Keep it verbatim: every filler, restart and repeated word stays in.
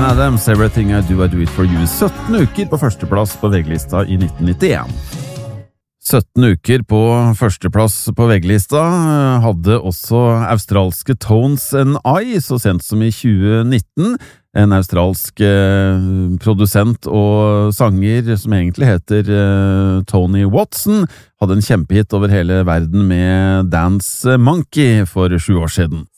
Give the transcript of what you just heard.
Bryan Adams, Everything I Do I Do It For You, sytten uker på førsteplass på VG-lista i nitten nittien. sytten uker på førsteplass på VG-lista hadde også australske Tones and I så sent som i tjue nitten. En australsk eh, produsent og sanger som egentlig heter eh, Tony Watson, hadde en kjempehit over hele verden med Dance Monkey for sju år siden.